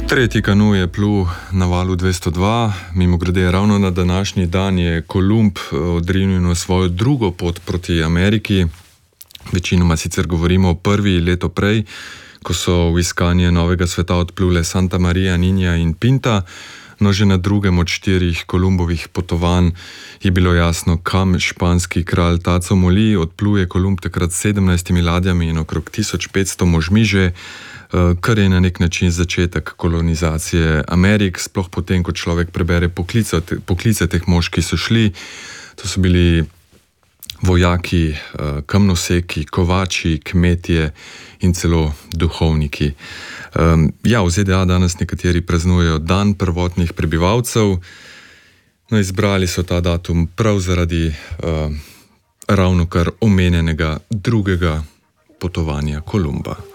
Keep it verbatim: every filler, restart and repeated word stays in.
Tretji kanu je plul na valu dvesto dva, mimogrede ravno na današnji dan je Kolumb odrinil na svojo drugo pot proti Ameriki. Večinoma sicer govorimo o prvi leto prej, ko so v iskanje novega sveta odplule Santa Maria, Ninja in Pinta, no že na drugem od štirih Kolumbovih potovanj je bilo jasno, kam španski kralj taco moli. Odpluje Kolumb takrat s sedemnajstimi ladjami in okrog tisoč petsto možmi že, kar je na nek način začetek kolonizacije Amerik, sploh potem, ko človek prebere poklice, poklice teh mož, ki so šli. To so bili vojaki, kamnoseki, kovači, kmetje in celo duhovniki. Ja, v Z D A danes nekateri praznujejo dan prvotnih prebivalcev, no izbrali so ta datum prav zaradi ravno kar omenjenega drugega potovanja Kolumba.